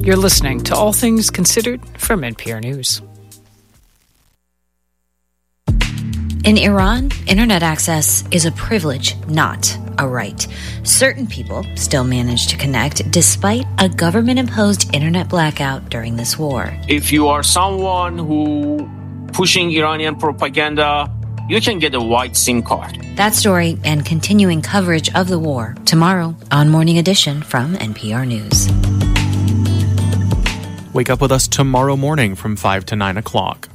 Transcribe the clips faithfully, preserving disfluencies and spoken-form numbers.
You're listening to All Things Considered from N P R News. In Iran, internet access is a privilege, not a right. Certain people still manage to connect despite a government-imposed internet blackout during this war. If you are someone who pushing Iranian propaganda, you can get a white SIM card. That story and continuing coverage of the war tomorrow on Morning Edition from N P R News. Wake up with us tomorrow morning from five to nine o'clock.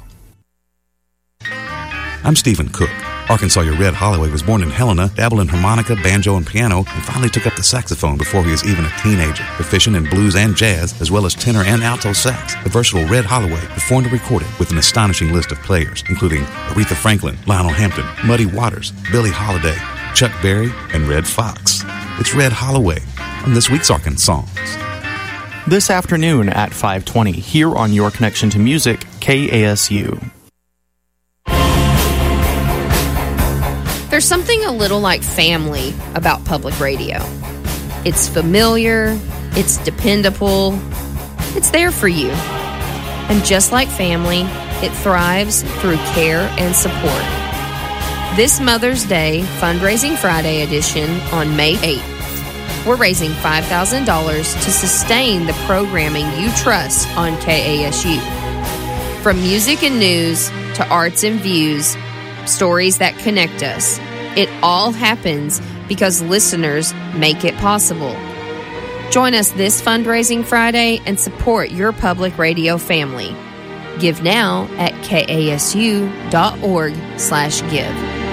I'm Stephen Cook. Arkansas-er Red Holloway was born in Helena, dabbled in harmonica, banjo, and piano, and finally took up the saxophone before he was even a teenager. Proficient in blues and jazz, as well as tenor and alto sax, the versatile Red Holloway performed and recorded with an astonishing list of players, including Aretha Franklin, Lionel Hampton, Muddy Waters, Billie Holiday, Chuck Berry, and Red Fox. It's Red Holloway on this week's Arkansas Songs. This afternoon at five twenty, here on Your Connection to Music, K A S U. There's something a little like family about public radio. It's familiar, it's dependable, it's there for you. And just like family, it thrives through care and support. This Mother's Day Fundraising Friday edition on May eighth, we're raising five thousand dollars to sustain the programming you trust on K A S U. From music and news to arts and views, stories that connect us. It all happens because listeners make it possible. Join us this Fundraising Friday and support your public radio family. Give now at kasu.org slash give.